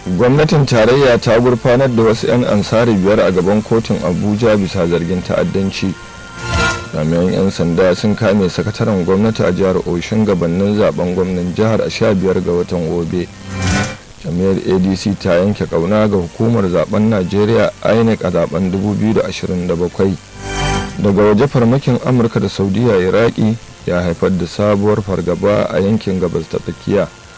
gwamnatin tarayya ta gurfanar da wasu 'yan ansari 5 a gaban kotun abuja bisa zargin ta'addanci. jami'an 'yan sanda sun kame sakataren gwamnati a jihar oshin gabanin zaben gwamnan jihar a 15 ga watan gobe. jami'ar adc ta yanke kauna ga hukumar zaben najeriya inec a zaben 2027. daga waje, farmakin amurka da saudiya iraki ya haifar da sabuwar fargaba a yankin gabas ta tsakiya.